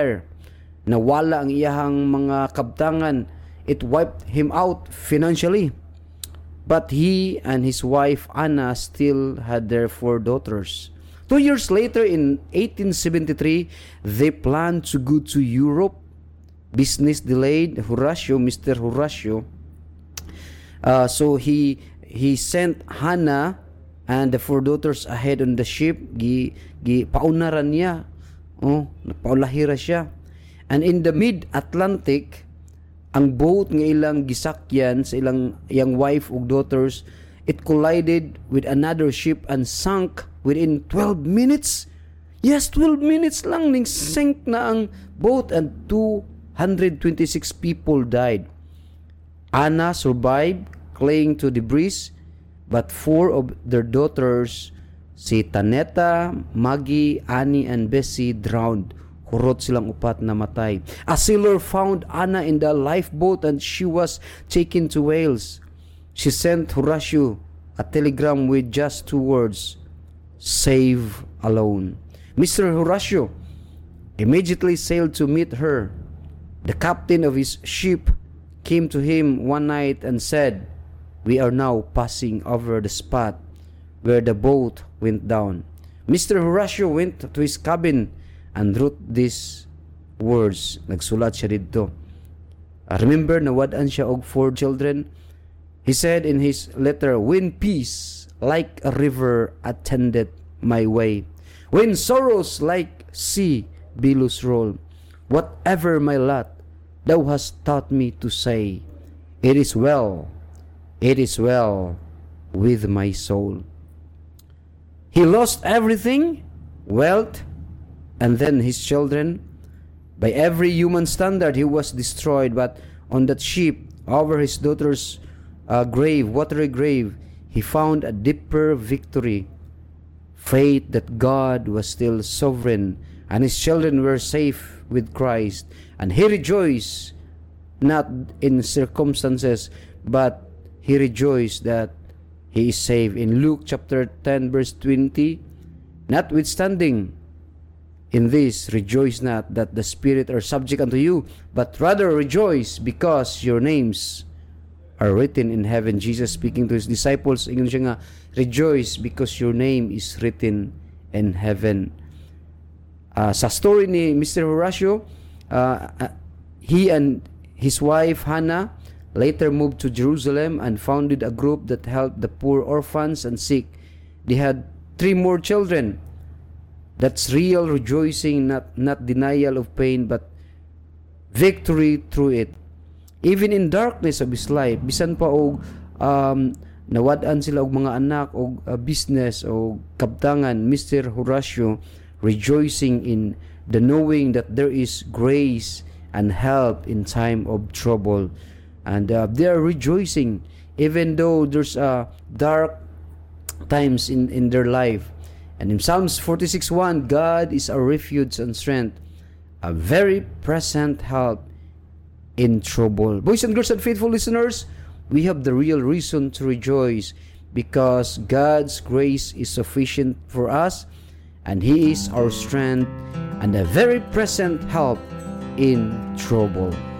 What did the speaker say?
nawala ang iyahang mga kabtangan. It wiped him out financially. But he and his wife Anna still had their 4 daughters. 2 years later, in 1873, they planned to go to Europe. Business delayed. Mr. Horatio, so he sent Hannah and the 4 daughters ahead on the ship. Paunaran niya. Paulahira siya. And in the mid-Atlantic, ang boat nga ilang gisakyan sa ilang yang wife ug daughters, it collided with another ship and sank within 12 minutes. Yes, 12 minutes lang ning sink na ang boat and 226 people died. Anna survived, clinging to debris, but 4 of their daughters, si Taneta, Maggie, Annie, and Bessie, drowned. Kurot silang upat na matay. A sailor found Anna in the lifeboat and she was taken to Wales. She sent Horatio a telegram with just 2 words, "Save alone." Mr. Horatio immediately sailed to meet her. The captain of his ship came to him one night and said, "We are now passing over the spot where the boat went down." Mr. Horatio went to his cabin and wrote these words. Nagsulat siya dito. Remember, nawadaan siya og 4 children. He said in his letter, "When peace like a river attended my way, when sorrows like sea billows roll, whatever my lot, thou hast taught me to say, it is well with my soul." He lost everything, wealth, and then his children. By every human standard, he was destroyed. But on that ship, over his daughter's watery grave, he found a deeper victory. Faith that God was still sovereign, and his children were safe with Christ. And he rejoiced not in circumstances, but he rejoiced that he is saved. In Luke chapter 10, verse 20, "Notwithstanding, in this rejoice not that the Spirit are subject unto you, but rather rejoice because your names are written in heaven." Jesus speaking to his disciples, ingon siya nga, rejoice because your name is written in heaven. Sa story ni Mr. Horatio, he and his wife Hannah later moved to Jerusalem and founded a group that helped the poor, orphans, and sick. They had 3 more children. That's real rejoicing, not denial of pain, but victory through it. Even in darkness of his life, bisan pa og nawadaan sila og mga anak og business o kabtangan, Mr. Horatio rejoicing in the knowing that there is grace and help in time of trouble. And they are rejoicing even though there's dark times in their life. And in Psalms 46:1, God is our refuge and strength, a very present help in trouble. Boys and girls and faithful listeners, we have the real reason to rejoice because God's grace is sufficient for us, and He is our strength and a very present help in trouble.